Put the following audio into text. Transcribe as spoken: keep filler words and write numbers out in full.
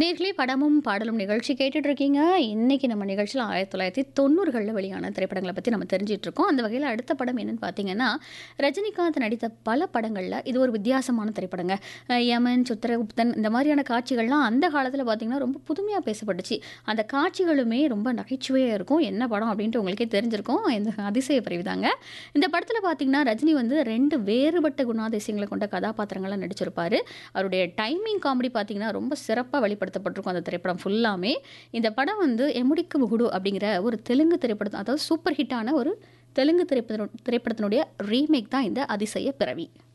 நேர்களே படமும் பாடலும் நிகழ்ச்சி கேட்டுட்டு இருக்கீங்க. இன்னைக்கு நம்ம நிகழ்ச்சியில் ஆயிரத்தி தொள்ளாயிரத்தி தொண்ணூறுகளில் வெளியான திரைப்படங்களை பற்றி நம்ம தெரிஞ்சிட்டு இருக்கோம். அந்த வகையில் அடுத்த படம் என்னன்னு பார்த்தீங்கன்னா, ரஜினிகாந்த் நடித்த பல படங்களில் இது ஒரு வித்தியாசமான திரைப்படங்க. அஹ் யமன், சித்திரகுப்தன் இந்த மாதிரியான காட்சிகள்லாம் அந்த காலத்தில் பார்த்தீங்கன்னா ரொம்ப புதுமையாக பேசப்பட்டுச்சு. அந்த காட்சிகளுமே ரொம்ப நகைச்சுவையாக இருக்கும். என்ன படம் அப்படின்ட்டு உங்களுக்கே தெரிஞ்சிருக்கும். இந்த அதிசய பிரிவுதாங்க. இந்த படத்தில் பார்த்தீங்கன்னா ரஜினி வந்து ரெண்டு வேறுபட்ட குணாதிசயங்களை கொண்ட கதாபாத்திரங்களை நடிச்சிருப்பாரு. அவருடைய டைமிங் காமெடி பார்த்தீங்கன்னா ரொம்ப சிறப்பாக வெளிப்படுத்தப்பட்டிருக்கும் அந்த திரைப்படம் ஃபுல்லாமே. இந்த படம் வந்து எமுடிக்கு முகுடு அப்படிங்கிற ஒரு தெலுங்கு திரைப்படம், அதாவது சூப்பர் ஹிட்டான ஒரு தெலுங்கு திரைப்பட திரைப்படத்தினுடைய ரீமேக் தான் இந்த அதிசய பிறவி.